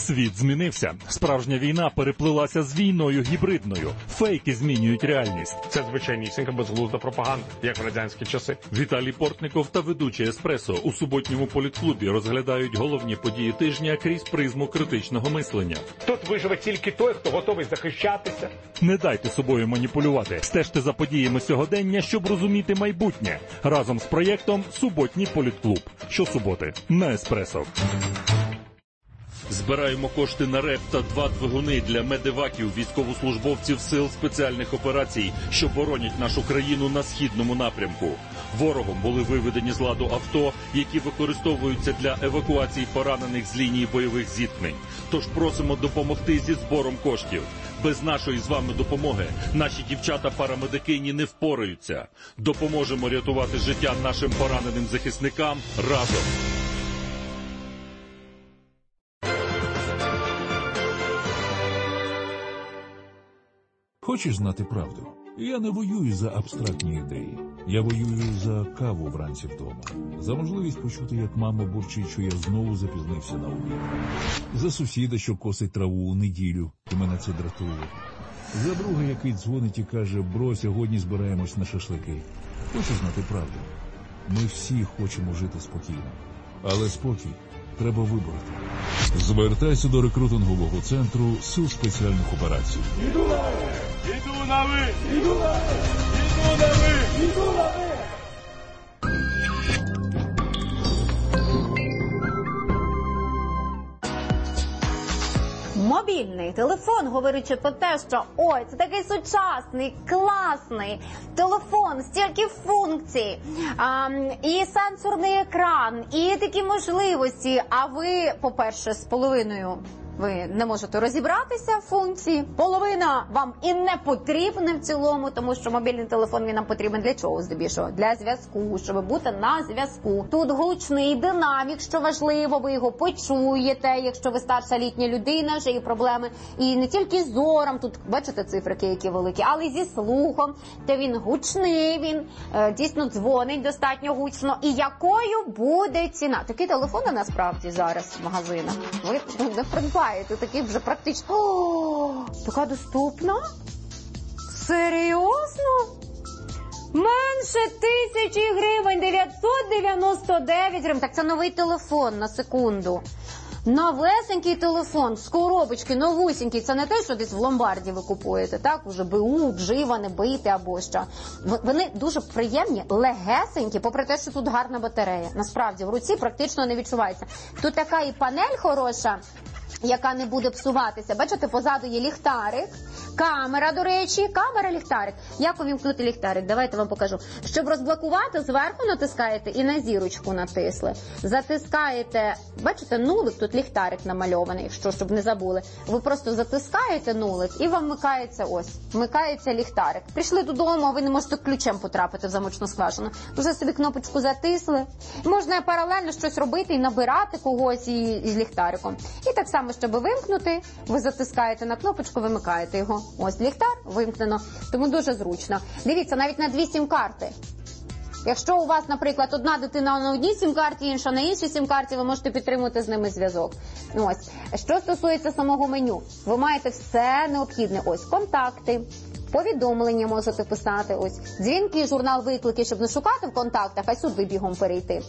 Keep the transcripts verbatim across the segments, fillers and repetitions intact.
Світ змінився. Справжня війна переплилася з війною гібридною. Фейки змінюють реальність. Це звичайнісінька безглузда пропаганда, як в радянські часи. Віталій Портников та ведучий «Еспресо» у суботньому політклубі розглядають головні події тижня крізь призму критичного мислення. Тут виживе тільки той, хто готовий захищатися. Не дайте собою маніпулювати. Стежте за подіями сьогодення, щоб розуміти майбутнє. Разом з проєктом «Суботній політклуб». Щосуботи на «Еспресо». Збираємо кошти на РЕП та два двигуни для медеваків, військовослужбовців сил спеціальних операцій, що боронять нашу країну на східному напрямку. Ворогом були виведені з ладу авто, які використовуються для евакуації поранених з лінії бойових зіткнень. Тож просимо допомогти зі збором коштів. Без нашої з вами допомоги наші дівчата-парамедикині не впораються. Допоможемо рятувати життя нашим пораненим захисникам разом. Хочеш знати правду? Я не воюю за абстрактні ідеї. Я воюю за каву вранці вдома. За можливість почути, як мама бурчить, що я знову запізнився на обід. За сусіда, що косить траву у неділю, і мене це дратує. За друга, який дзвонить і каже: бро, сьогодні збираємось на шашлики. Хочу знати правду. Ми всі хочемо жити спокійно. Але спокій треба вибрати. Звертайся до рекрутингового центру Сил спеціальних операцій. Іду на ви! Іду на ви! Іду на ви! Іду на ви! Іду на ви! Мобільний телефон, говорячи про те, що ой, це такий сучасний, класний телефон, стільки функцій, а, і сенсорний екран, і такі можливості, а ви, по-перше, з половиною ви не можете розібратися в функції, половина вам і не потрібна в цілому, тому що мобільний телефон, він нам потрібен для чого здебільшого? Для зв'язку, щоб бути на зв'язку. Тут гучний динамік, що важливо, ви його почуєте, якщо ви старша літня людина, вже є проблеми і не тільки з зором, тут бачите цифрики, які великі, але й зі слухом, де він гучний, він е, дійсно дзвонить достатньо гучно. І якою буде ціна? Такі телефони насправді зараз в магазинах ви не придбаєте. Це такий вже практично. О, така доступна? Серйозно? Менше тисячі гривень, дев'ятсот дев'яносто дев'ять гривень. Так це новий телефон, на секунду. Новесенький телефон з коробочки, новусенький. Це не те, що десь в ломбарді ви купуєте, так? Уже БУ, вживане, бите або що. Вони дуже приємні, легесенькі, попри те, що тут гарна батарея. Насправді, в руці практично не відчувається. Тут така і панель хороша, яка не буде псуватися. Бачите, позаду є ліхтарик, камера, до речі, камера, ліхтарик. Як увімкнути ліхтарик? Давайте вам покажу. Щоб розблокувати, зверху натискаєте і на зірочку натисли. Затискаєте, бачите, нулик, тут ліхтарик намальований, якщо, щоб не забули. Ви просто затискаєте нулик і вам вмикається ось, вмикається ліхтарик. Прийшли додому, а ви не можете ключем потрапити в замочну скважину. Вже собі кнопочку затисли. Можна паралельно щось робити і набирати когось і, і з ліхтариком. І так само, щоб вимкнути, ви затискаєте на кнопочку, вимикаєте його. Ось ліхтар, вимкнено. Тому дуже зручно. Дивіться, навіть на дві сім-карти. Якщо у вас, наприклад, одна дитина на одній сім-карті, інша на іншій сім-карті, ви можете підтримувати з ними зв'язок. Ось. Що стосується самого меню, ви маєте все необхідне. Ось контакти, повідомлення можете писати, ось дзвінки, журнал виклики, щоб не шукати в контактах, а сюди бігом перейти.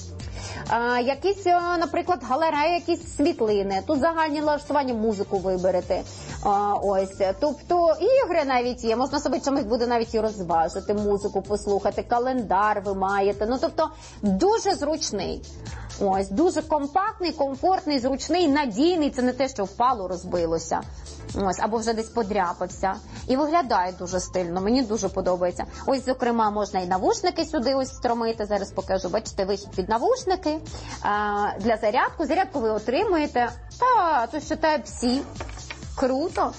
А, якісь, наприклад, галереї, якісь світлини. Тут загальні налаштування, музику виберете. А, ось, тобто ігри навіть є. Можна собі чимось буде навіть і розважити, музику послухати, календар ви маєте. Ну, тобто, дуже зручний. Ось, дуже компактний, комфортний, зручний, надійний. Це не те, що впало, розбилося. Ось, або вже десь подряпався. І виглядає дуже стильно, мені дуже подобається. Ось, зокрема, можна і навушники сюди ось встромити. Зараз покажу. Бачите, вихід під навушники. А, для зарядку. Зарядку ви отримуєте. Та, тут ще Type-C. Круто.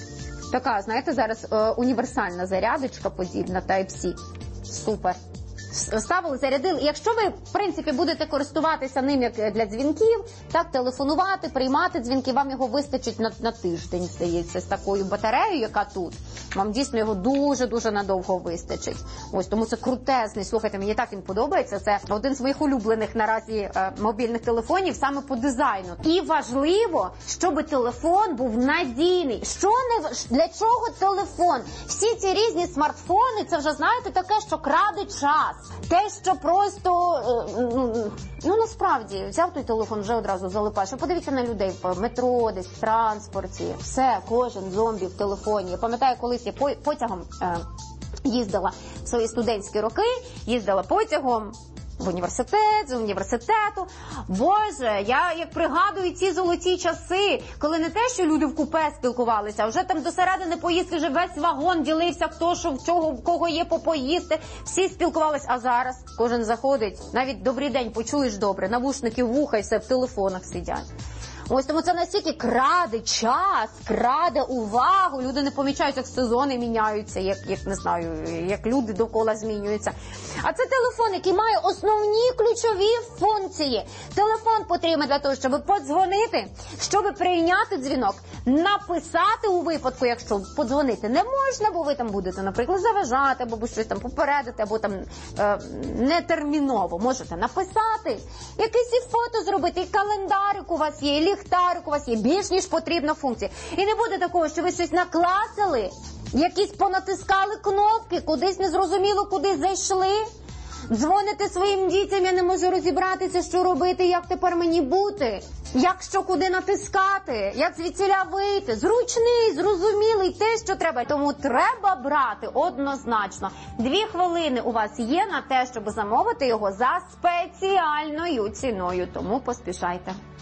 Така, знаєте, зараз е, універсальна зарядочка подібна Type-C. Супер. ставили, зарядили. Якщо ви, в принципі, будете користуватися ним як для дзвінків, так, телефонувати, приймати дзвінки, вам його вистачить на, на тиждень, здається, з такою батареєю, яка тут. Вам дійсно його дуже-дуже надовго вистачить. Ось, тому це крутезний. Слухайте, мені так він подобається. Це один з моїх улюблених наразі е, мобільних телефонів саме по дизайну. І важливо, щоб телефон був надійний. Що не для чого телефон? Всі ці різні смартфони, це вже, знаєте, таке, що краде час. Те, що просто, е, ну, насправді, взяв той телефон, вже одразу залипаєш. Подивіться на людей в метро, десь в транспорті. Все, кожен зомбі в телефоні. Я пам'ятаю, колись я потягом е, їздила в свої студентські роки, їздила потягом в університет, з університету. Боже, я як пригадую ці золоті часи, коли не те, що люди в купе спілкувалися, а вже там до середини поїздки вже весь вагон ділився, хто що, в чого, в кого є попоїсти. Всі спілкувалися, а зараз кожен заходить, навіть добрий день почуєш добре, навушники в вуха і все в телефонах сидять. Ось тому це настільки краде час, краде увагу. Люди не помічають, як сезони міняються, як, як не знаю, як люди довкола змінюються. А це телефон, який має основні ключові функції. Телефон потрібен для того, щоб подзвонити, щоб прийняти дзвінок, написати у випадку, якщо подзвонити не можна, бо ви там будете, наприклад, заважати, або щось там попередити, або там е, нетерміново. Можете написати, якесь і фото зробити, і календарик у вас є, і ліхтарик у вас є, більш ніж потрібна функція. І не буде такого, що ви щось накласили, якісь понатискали кнопки, кудись незрозуміло, куди зайшли. Дзвоните своїм дітям, я не можу розібратися, що робити, як тепер мені бути, як що куди натискати, як звідсіля вийти. Зручний, зрозумілий, те, що треба. Тому треба брати однозначно. Дві хвилини у вас є на те, щоб замовити його за спеціальною ціною, тому поспішайте.